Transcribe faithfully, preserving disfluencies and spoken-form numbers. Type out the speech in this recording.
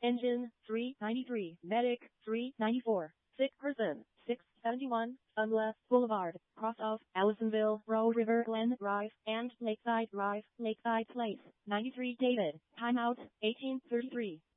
Engine, three ninety-three. Medic, three ninety-four. Sick person, six seventy-one. Unless Boulevard, cross of Allisonville Road, River Glen Drive, and Lakeside Drive, Lakeside Place. ninety-three David, timeout, eighteen thirty-three.